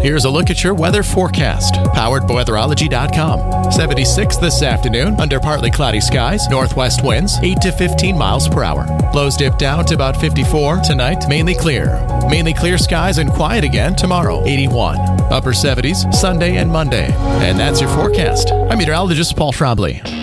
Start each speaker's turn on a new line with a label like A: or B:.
A: Here's a look at your weather forecast, powered by weatherology.com. 76 this afternoon, under partly cloudy skies, northwest winds 8 to 15 miles per hour. Lows dip down to about 54 tonight, mainly clear. Mainly clear skies and quiet again tomorrow, 81. Upper 70s Sunday and Monday. And that's your forecast. I'm meteorologist Paul Trombley.